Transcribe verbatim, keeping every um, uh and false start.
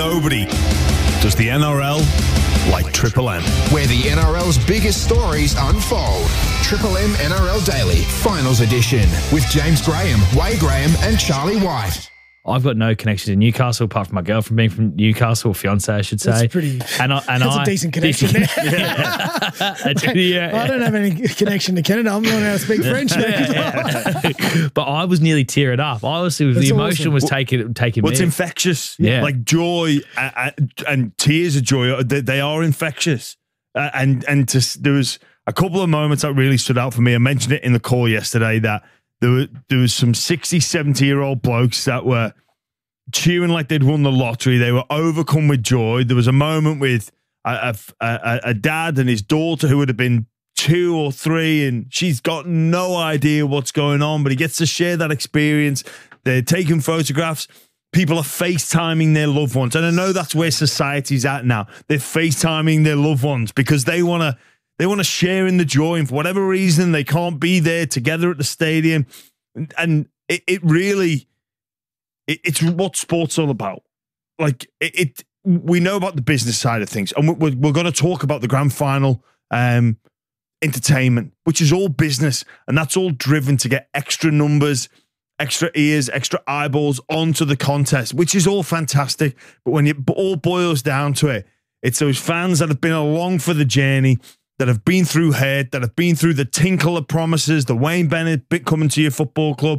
nobody does the N R L like Triple M. Where the N R L's biggest stories unfold. Triple M N R L Daily, Finals Edition, with James Graham, Wade Graham and Charlie White. I've got no connection to Newcastle apart from my girlfriend being from Newcastle, or fiance, I should say. That's pretty. And I, and that's I, a decent connection there. yeah. yeah. I don't have any connection to Canada. I'm learning how to speak French now. Yeah, yeah. But I was nearly tearing up. I was, the That's emotion awesome. was taking taking Well, it's me. infectious. Yeah. Like joy and, and tears of joy, they, they are infectious. Uh, and and to, there was a couple of moments that really stood out for me. I mentioned it in the call yesterday that there, were, there was some sixty, seventy-year-old blokes that were cheering like they'd won the lottery. They were overcome with joy. There was a moment with a, a, a, a dad and his daughter who would have been two or three, and she's got no idea what's going on, but he gets to share that experience. They're taking photographs. People are FaceTiming their loved ones. And I know that's where society's at now. They're FaceTiming their loved ones because they want to they want to share in the joy, and for whatever reason, they can't be there together at the stadium. And it, it really... it's what sport's all about. Like it, it, we know about the business side of things, and we're, we're going to talk about the grand final um, entertainment, which is all business, and that's all driven to get extra numbers, extra ears, extra eyeballs onto the contest, which is all fantastic. But when it all boils down to it, it's those fans that have been along for the journey, that have been through hurt, that have been through the tinkle of promises, the Wayne Bennett bit coming to your football club,